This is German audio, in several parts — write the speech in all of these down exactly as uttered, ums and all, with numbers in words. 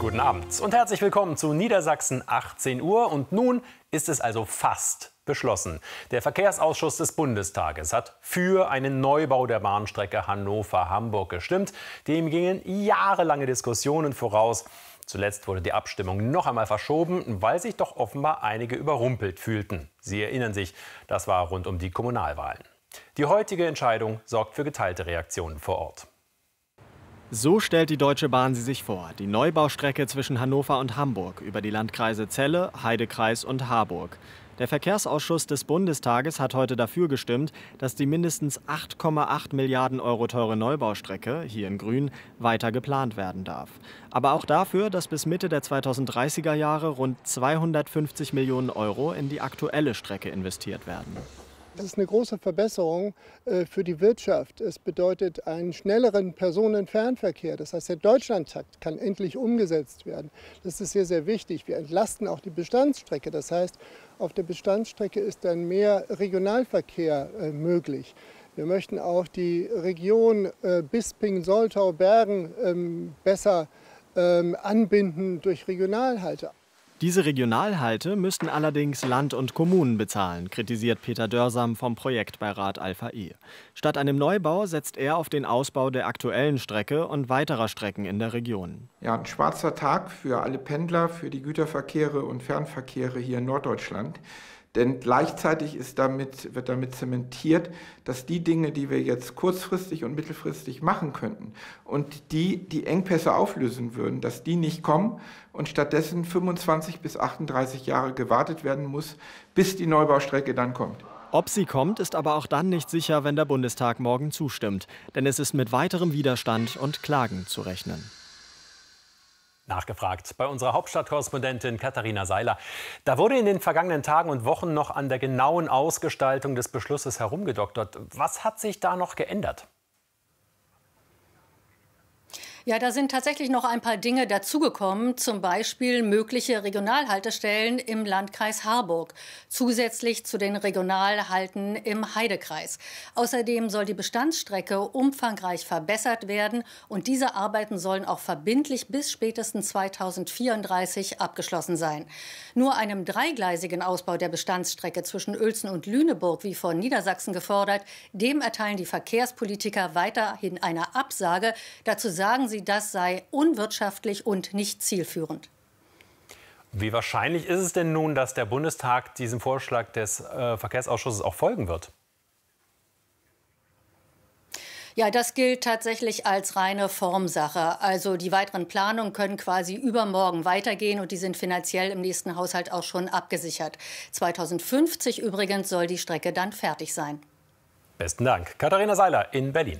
Guten Abend und herzlich willkommen zu Niedersachsen achtzehn Uhr. Und nun ist es also fast beschlossen. Der Verkehrsausschuss des Bundestages hat für einen Neubau der Bahnstrecke Hannover-Hamburg gestimmt. Dem gingen jahrelange Diskussionen voraus. Zuletzt wurde die Abstimmung noch einmal verschoben, weil sich doch offenbar einige überrumpelt fühlten. Sie erinnern sich, das war rund um die Kommunalwahlen. Die heutige Entscheidung sorgt für geteilte Reaktionen vor Ort. So stellt die Deutsche Bahn sie sich vor. Die Neubaustrecke zwischen Hannover und Hamburg über die Landkreise Celle, Heidekreis und Harburg. Der Verkehrsausschuss des Bundestages hat heute dafür gestimmt, dass die mindestens acht Komma acht Milliarden Euro teure Neubaustrecke, hier in Grün, weiter geplant werden darf. Aber auch dafür, dass bis Mitte der zweitausenddreißiger Jahre rund zweihundertfünfzig Millionen Euro in die aktuelle Strecke investiert werden. Das ist eine große Verbesserung für die Wirtschaft. Es bedeutet einen schnelleren Personenfernverkehr. Das heißt, der Deutschlandtakt kann endlich umgesetzt werden. Das ist sehr, sehr wichtig. Wir entlasten auch die Bestandsstrecke. Das heißt, auf der Bestandsstrecke ist dann mehr Regionalverkehr möglich. Wir möchten auch die Region Bisping, Soltau, Bergen besser anbinden durch Regionalhalte. Diese Regionalhalte müssten allerdings Land und Kommunen bezahlen, kritisiert Peter Dörsam vom Projektbeirat Alpha I. Statt einem Neubau setzt er auf den Ausbau der aktuellen Strecke und weiterer Strecken in der Region. Ja, ein schwarzer Tag für alle Pendler, für die Güterverkehre und Fernverkehre hier in Norddeutschland. Denn gleichzeitig ist damit, wird damit zementiert, dass die Dinge, die wir jetzt kurzfristig und mittelfristig machen könnten und die die Engpässe auflösen würden, dass die nicht kommen und stattdessen fünfundzwanzig bis achtunddreißig Jahre gewartet werden muss, bis die Neubaustrecke dann kommt. Ob sie kommt, ist aber auch dann nicht sicher, wenn der Bundestag morgen zustimmt. Denn es ist mit weiterem Widerstand und Klagen zu rechnen. Nachgefragt bei unserer Hauptstadtkorrespondentin Katharina Seiler. Da wurde in den vergangenen Tagen und Wochen noch an der genauen Ausgestaltung des Beschlusses herumgedoktert. Was hat sich da noch geändert? Ja, da sind tatsächlich noch ein paar Dinge dazugekommen, zum Beispiel mögliche Regionalhaltestellen im Landkreis Harburg, zusätzlich zu den Regionalhalten im Heidekreis. Außerdem soll die Bestandsstrecke umfangreich verbessert werden und diese Arbeiten sollen auch verbindlich bis spätestens zweitausendvierunddreißig abgeschlossen sein. Nur einem dreigleisigen Ausbau der Bestandsstrecke zwischen Uelzen und Lüneburg, wie von Niedersachsen gefordert, dem erteilen die Verkehrspolitiker weiterhin eine Absage. Dazu sagen sie, das sei unwirtschaftlich und nicht zielführend. Wie wahrscheinlich ist es denn nun, dass der Bundestag diesem Vorschlag des äh, Verkehrsausschusses auch folgen wird? Ja, das gilt tatsächlich als reine Formsache. Also die weiteren Planungen können quasi übermorgen weitergehen und die sind finanziell im nächsten Haushalt auch schon abgesichert. zweitausendfünfzig übrigens soll die Strecke dann fertig sein. Besten Dank. Katharina Seiler in Berlin.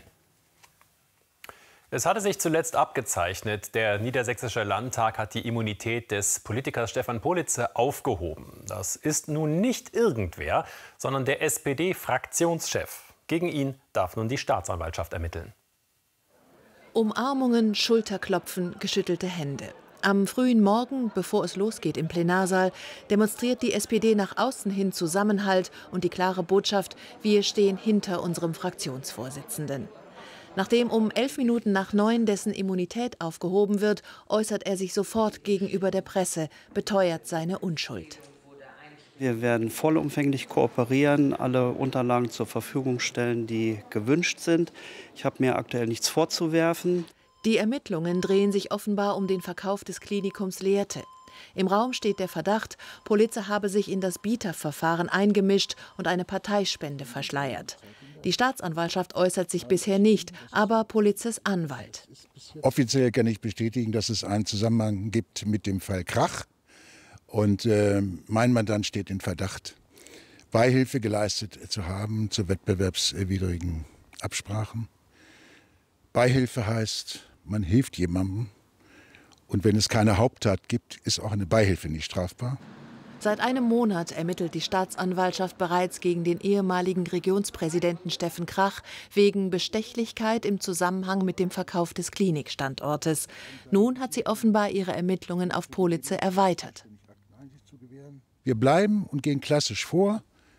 Es hatte sich zuletzt abgezeichnet, der Niedersächsische Landtag hat die Immunität des Politikers Stefan Politzer aufgehoben. Das ist nun nicht irgendwer, sondern der S P D-Fraktionschef. Gegen ihn darf nun die Staatsanwaltschaft ermitteln. Umarmungen, Schulterklopfen, geschüttelte Hände. Am frühen Morgen, bevor es losgeht im Plenarsaal, demonstriert die S P D nach außen hin Zusammenhalt und die klare Botschaft, wir stehen hinter unserem Fraktionsvorsitzenden. Nachdem um elf Minuten nach neun dessen Immunität aufgehoben wird, äußert er sich sofort gegenüber der Presse, beteuert seine Unschuld. Wir werden vollumfänglich kooperieren, alle Unterlagen zur Verfügung stellen, die gewünscht sind. Ich habe mir aktuell nichts vorzuwerfen. Die Ermittlungen drehen sich offenbar um den Verkauf des Klinikums Lehrte. Im Raum steht der Verdacht, Politzer habe sich in das Bieterverfahren eingemischt und eine Parteispende verschleiert. Die Staatsanwaltschaft äußert sich bisher nicht, aber Politzers Anwalt. Offiziell kann ich bestätigen, dass es einen Zusammenhang gibt mit dem Fall Krach. Und äh, mein Mandant steht in Verdacht, Beihilfe geleistet zu haben zu wettbewerbswidrigen Absprachen. Beihilfe heißt, man hilft jemandem. Und wenn es keine Haupttat gibt, ist auch eine Beihilfe nicht strafbar. Seit einem Monat ermittelt die Staatsanwaltschaft bereits gegen den ehemaligen Regionspräsidenten Steffen Krach wegen Bestechlichkeit im Zusammenhang mit dem Verkauf des Klinikstandortes. Nun hat sie offenbar ihre Ermittlungen auf Politzer erweitert. Wir bleiben und gehen klassisch vor,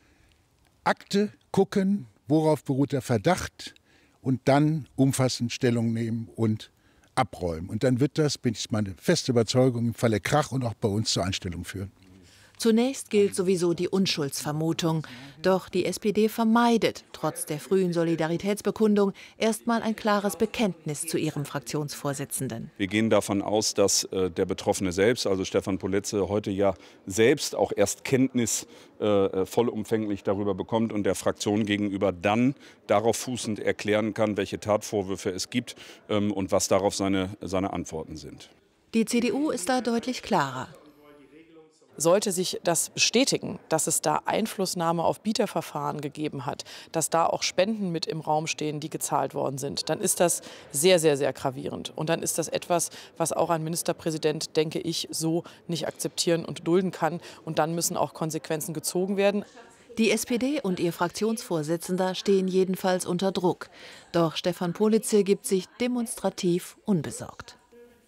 Akte gucken, worauf beruht der Verdacht und dann umfassend Stellung nehmen und abräumen. Und dann wird das, bin ich meine feste Überzeugung, im Falle Krach und auch bei uns zur Einstellung führen. Zunächst gilt sowieso die Unschuldsvermutung. Doch die S P D vermeidet, trotz der frühen Solidaritätsbekundung, erstmal ein klares Bekenntnis zu ihrem Fraktionsvorsitzenden. Wir gehen davon aus, dass äh, der Betroffene selbst, also Stefan Poletze, heute ja selbst auch erst Kenntnis äh, vollumfänglich darüber bekommt und der Fraktion gegenüber dann darauf fußend erklären kann, welche Tatvorwürfe es gibt ähm, und was darauf seine, seine Antworten sind. Die C D U ist da deutlich klarer. Sollte sich das bestätigen, dass es da Einflussnahme auf Bieterverfahren gegeben hat, dass da auch Spenden mit im Raum stehen, die gezahlt worden sind, dann ist das sehr, sehr, sehr gravierend. Und dann ist das etwas, was auch ein Ministerpräsident, denke ich, so nicht akzeptieren und dulden kann. Und dann müssen auch Konsequenzen gezogen werden. Die S P D und ihr Fraktionsvorsitzender stehen jedenfalls unter Druck. Doch Stefan Poletze gibt sich demonstrativ unbesorgt.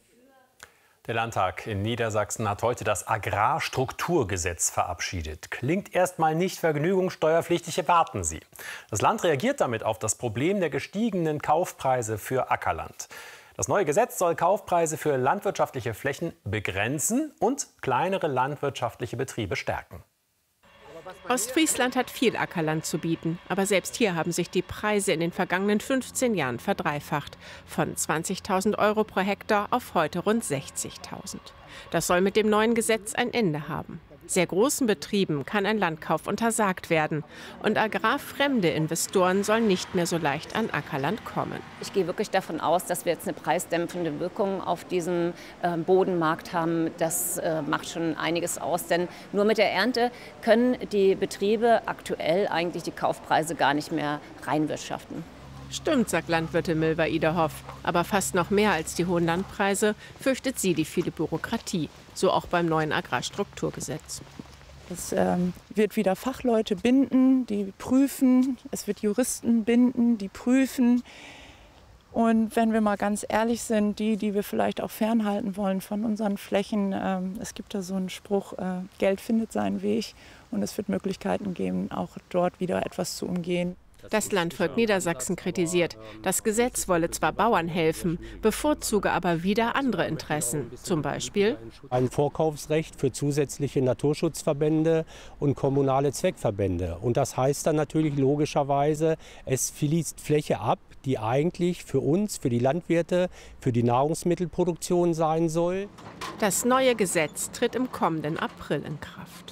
Der Landtag in Niedersachsen hat heute das Agrarstrukturgesetz verabschiedet. Klingt erstmal nicht vergnügungssteuerpflichtig, warten Sie. Das Land reagiert damit auf das Problem der gestiegenen Kaufpreise für Ackerland. Das neue Gesetz soll Kaufpreise für landwirtschaftliche Flächen begrenzen und kleinere landwirtschaftliche Betriebe stärken. Ostfriesland hat viel Ackerland zu bieten, aber selbst hier haben sich die Preise in den vergangenen fünfzehn Jahren verdreifacht. Von zwanzigtausend Euro pro Hektar auf heute rund sechzigtausend. Das soll mit dem neuen Gesetz ein Ende haben. Sehr großen Betrieben kann ein Landkauf untersagt werden. Und agrarfremde Investoren sollen nicht mehr so leicht an Ackerland kommen. Ich gehe wirklich davon aus, dass wir jetzt eine preisdämpfende Wirkung auf diesem äh, Bodenmarkt haben. Das äh, macht schon einiges aus. Denn nur mit der Ernte können die Betriebe aktuell eigentlich die Kaufpreise gar nicht mehr reinwirtschaften. Stimmt, sagt Landwirtin Milva Iderhoff. Aber fast noch mehr als die hohen Landpreise fürchtet sie die viele Bürokratie. So auch beim neuen Agrarstrukturgesetz. Es ähm, wird wieder Fachleute binden, die prüfen. Es wird Juristen binden, die prüfen. Und wenn wir mal ganz ehrlich sind, die, die wir vielleicht auch fernhalten wollen von unseren Flächen, ähm, es gibt da so einen Spruch, äh, Geld findet seinen Weg. Und es wird Möglichkeiten geben, auch dort wieder etwas zu umgehen. Das Landvolk Niedersachsen kritisiert, das Gesetz wolle zwar Bauern helfen, bevorzuge aber wieder andere Interessen. Zum Beispiel ein Vorkaufsrecht für zusätzliche Naturschutzverbände und kommunale Zweckverbände. Und das heißt dann natürlich logischerweise, es fließt Fläche ab, die eigentlich für uns, für die Landwirte, für die Nahrungsmittelproduktion sein soll. Das neue Gesetz tritt im kommenden April in Kraft.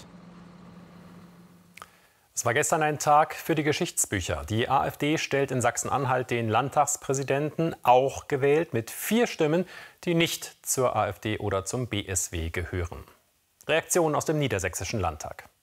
Es war gestern ein Tag für die Geschichtsbücher. Die AfD stellt in Sachsen-Anhalt den Landtagspräsidenten, auch gewählt, mit vier Stimmen, die nicht zur AfD oder zum B S W gehören. Reaktionen aus dem Niedersächsischen Landtag.